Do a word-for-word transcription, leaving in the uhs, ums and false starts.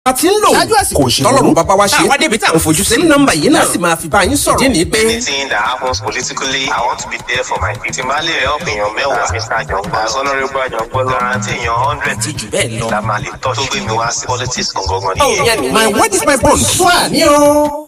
a ti ń lò kò ṣe tọ́lọ́run bàbá wa ṣe àwọn débi tá à ń fojú sí nọ́mbà yìí náà sì máa fi bá yín sọ̀rọ̀. ìdí ni pé. anything that happens politically I want to be there for my people. tí n bá lè help èèyàn mẹ́wàá Mister Àjọ̀gbọ́n as honourable Àjọ̀gbọ́n guarantee èèyàn hundred ti jù bẹ́ẹ̀ lọ. la máa lè tọ́ tó gbé mi wá sí politics gangan nìyẹn. my word is my bond. swa ni o.